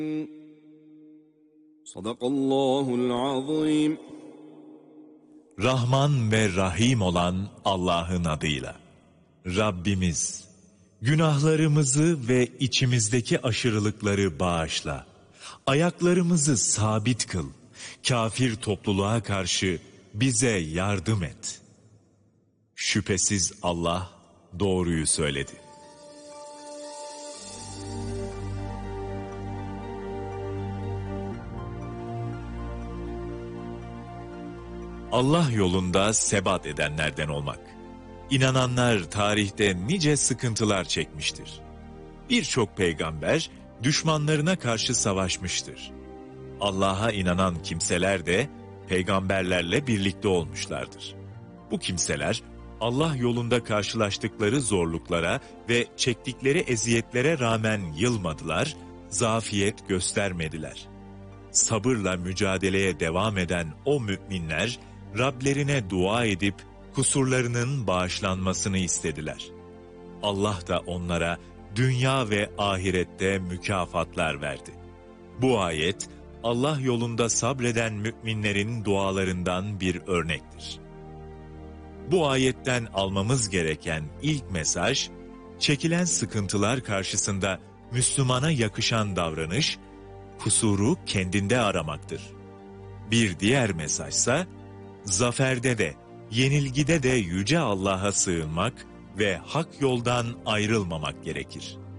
Sadakallahul azim. Rahman ve Rahim olan Allah'ın adıyla. Rabbimiz, günahlarımızı ve içimizdeki aşırılıkları bağışla. Ayaklarımızı sabit kıl. Kafir topluluğa karşı bize yardım et. Şüphesiz Allah doğruyu söyledi. Allah yolunda sebat edenlerden olmak. İnananlar tarihte nice sıkıntılar çekmiştir. Birçok peygamber düşmanlarına karşı savaşmıştır. Allah'a inanan kimseler de peygamberlerle birlikte olmuşlardır. Bu kimseler Allah yolunda karşılaştıkları zorluklara ve çektikleri eziyetlere rağmen yılmadılar, zafiyet göstermediler. Sabırla mücadeleye devam eden o müminler, Rablerine dua edip kusurlarının bağışlanmasını istediler. Allah da onlara dünya ve ahirette mükafatlar verdi. Bu ayet, Allah yolunda sabreden müminlerin dualarından bir örnektir. Bu ayetten almamız gereken ilk mesaj, çekilen sıkıntılar karşısında Müslümana yakışan davranış, kusuru kendinde aramaktır. Bir diğer mesajsa, zaferde de, yenilgide de Yüce Allah'a sığınmak ve hak yoldan ayrılmamak gerekir.